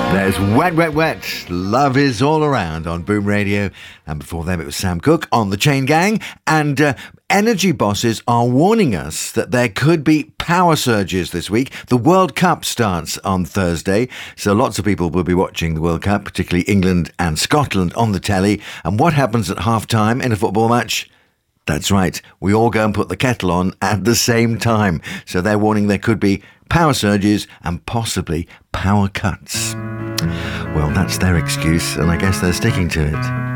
There's Wet, Wet, Wet. Love is all around on Boom Radio. And before them, it was Sam Cooke on The Chain Gang. And energy bosses are warning us that there could be power surges this week. The World Cup starts on Thursday. So lots of people will be watching the World Cup, particularly England and Scotland on the telly. And what happens at half-time in a football match? That's right. We all go and put the kettle on at the same time. So they're warning there could be power surges and possibly power cuts. Well, that's their excuse, and I guess they're sticking to it.